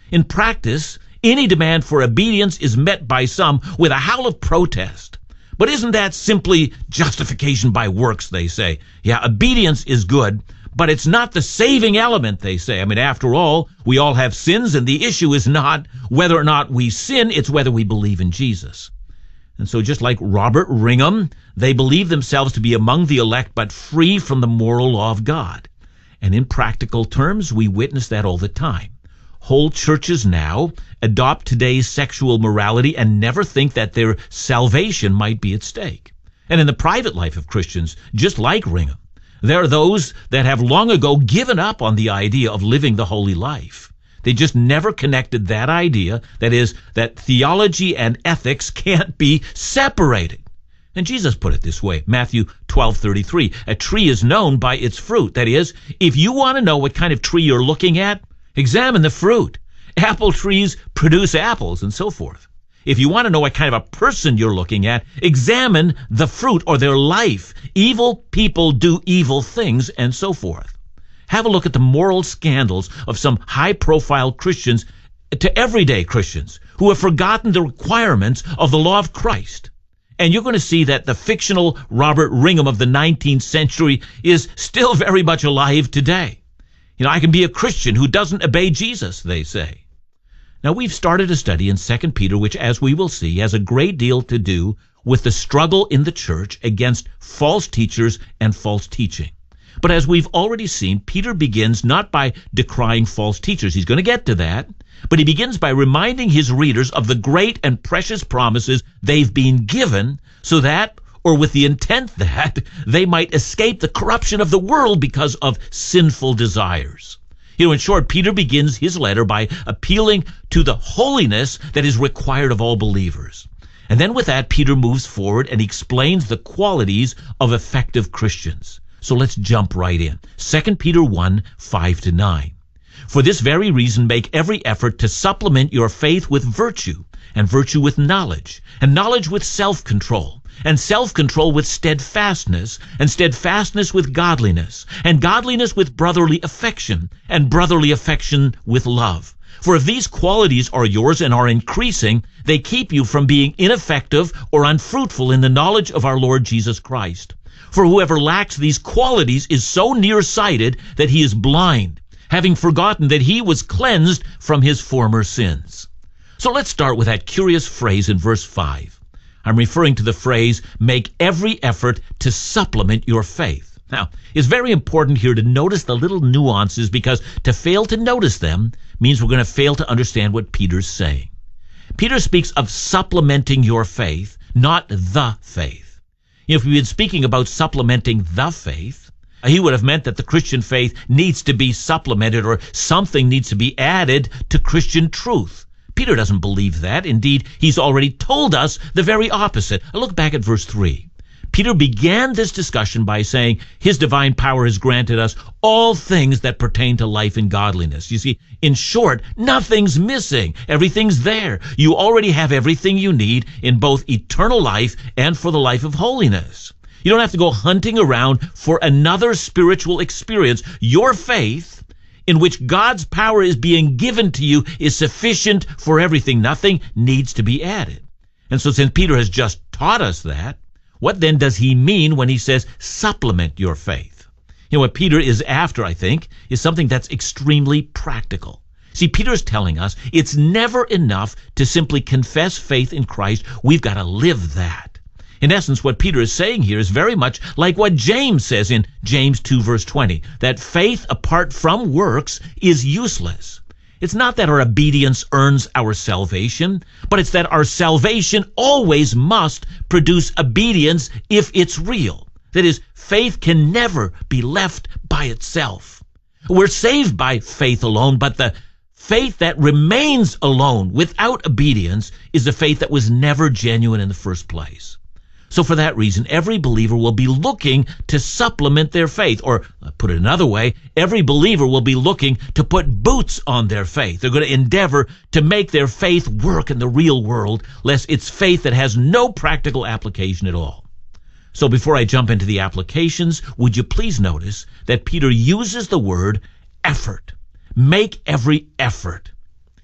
In practice, any demand for obedience is met by some with a howl of protest. But isn't that simply justification by works, they say? Yeah, obedience is good, but it's not the saving element, they say. I mean, after all, we all have sins, and the issue is not whether or not we sin, it's whether we believe in Jesus. And so just like Robert Ringham, they believe themselves to be among the elect, but free from the moral law of God. And in practical terms, we witness that all the time. Whole churches now adopt today's sexual morality and never think that their salvation might be at stake. And in the private life of Christians, just like Ringham, there are those that have long ago given up on the idea of living the holy life. They just never connected that idea, that is, that theology and ethics can't be separated. And Jesus put it this way, Matthew 12:33, a tree is known by its fruit. That is, if you want to know what kind of tree you're looking at, examine the fruit. Apple trees produce apples and so forth. If you want to know what kind of a person you're looking at, examine the fruit or their life. Evil people do evil things and so forth. Have a look at the moral scandals of some high-profile Christians to everyday Christians who have forgotten the requirements of the law of Christ. And you're going to see that the fictional Robert Ringham of the 19th century is still very much alive today. I can be a Christian who doesn't obey Jesus, they say. Now, we've started a study in 2 Peter, which, as we will see, has a great deal to do with the struggle in the church against false teachers and false teaching. But as we've already seen, Peter begins not by decrying false teachers. He's going to get to that. But he begins by reminding his readers of the great and precious promises they've been given so that, or with the intent that, they might escape the corruption of the world because of sinful desires. In short, Peter begins his letter by appealing to the holiness that is required of all believers. And then with that, Peter moves forward and explains the qualities of effective Christians. So let's jump right in. 2 Peter 1:5-9. For this very reason, make every effort to supplement your faith with virtue, and virtue with knowledge, and knowledge with self-control, and self-control with steadfastness, and steadfastness with godliness, and godliness with brotherly affection, and brotherly affection with love. For if these qualities are yours and are increasing, they keep you from being ineffective or unfruitful in the knowledge of our Lord Jesus Christ. For whoever lacks these qualities is so nearsighted that he is blind, having forgotten that he was cleansed from his former sins. So let's start with that curious phrase in verse 5. I'm referring to the phrase, make every effort to supplement your faith. Now, it's very important here to notice the little nuances, because to fail to notice them means we're going to fail to understand what Peter's saying. Peter speaks of supplementing your faith, not the faith. If we'd been speaking about supplementing the faith, he would have meant that the Christian faith needs to be supplemented, or something needs to be added to Christian truth. Peter doesn't believe that. Indeed, he's already told us the very opposite. Look back at verse 3. Peter began this discussion by saying, his divine power has granted us all things that pertain to life and godliness. You see, in short, nothing's missing. Everything's there. You already have everything you need in both eternal life and for the life of holiness. You don't have to go hunting around for another spiritual experience. Your faith, in which God's power is being given to you, is sufficient for everything. Nothing needs to be added. And so since Peter has just taught us that, what then does he mean when he says supplement your faith? What Peter is after, I think, is something that's extremely practical. See, Peter's telling us it's never enough to simply confess faith in Christ. We've got to live that. In essence, what Peter is saying here is very much like what James says in James 2 verse 20, that faith apart from works is useless. It's not that our obedience earns our salvation, but it's that our salvation always must produce obedience if it's real. That is, faith can never be left by itself. We're saved by faith alone, but the faith that remains alone without obedience is a faith that was never genuine in the first place. So for that reason, every believer will be looking to supplement their faith. Or, put it another way, every believer will be looking to put boots on their faith. They're going to endeavor to make their faith work in the real world, lest it's faith that has no practical application at all. So before I jump into the applications, would you please notice that Peter uses the word effort. Make every effort.